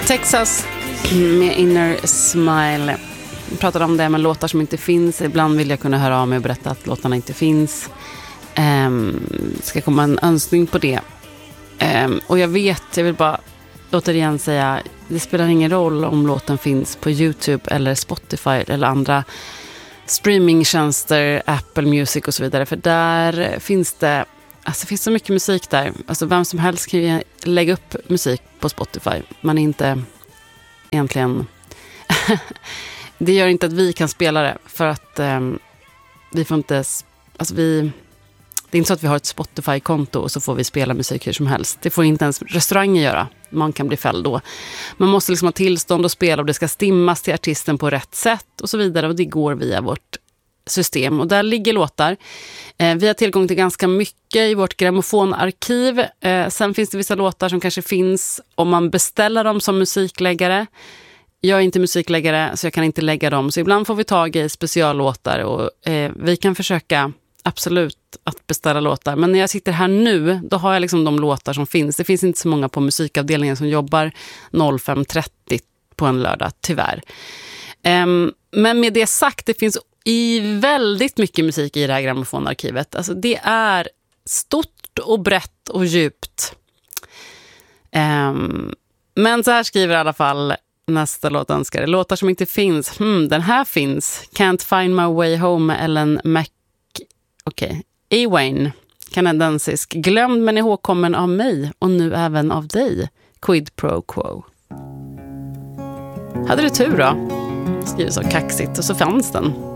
Texas med Inner Smile. Jag pratade om det med låtar som inte finns. Ibland vill jag kunna höra av mig och berätta att låtarna inte finns. Ska komma en önskning på det. Och jag vill bara återigen säga, det spelar ingen roll om låten finns på YouTube eller Spotify eller andra streamingtjänster, Apple Music och så vidare. För där finns det finns så mycket musik där. Alltså vem som helst kan ju lägga upp musik på Spotify. Man är inte egentligen... Det gör inte att vi kan spela det. För att vi får inte... Alltså det är inte så att vi har ett Spotify-konto och så får vi spela musik hur som helst. Det får inte ens restauranger göra. Man kan bli fälld då. Man måste liksom ha tillstånd att spela och det ska stimmas till artisten på rätt sätt och så vidare. Och det går via vårt system. Och där ligger låtar. Vi har tillgång till ganska mycket i vårt grammofonarkiv. Sen finns det vissa låtar som kanske finns om man beställer dem som musikläggare. Jag är inte musikläggare så jag kan inte lägga dem. Så ibland får vi tag i speciallåtar och vi kan försöka absolut att beställa låtar. Men när jag sitter här nu, då har jag liksom de låtar som finns. Det finns inte så många på musikavdelningen som jobbar 05.30 på en lördag, tyvärr. Men med det sagt, det finns i väldigt mycket musik i det här grammofonarkivet. Alltså det är stort och brett och djupt. Men så här skriver i alla fall nästa låtönskare. Låtar som inte finns. Den här finns. Can't Find My Way Home med Ellen Ewain, kanadensisk. Glömd men ihågkommen av mig och nu även av dig. Quid pro quo. Hade du tur då? Skriver så kaxigt och så fanns den.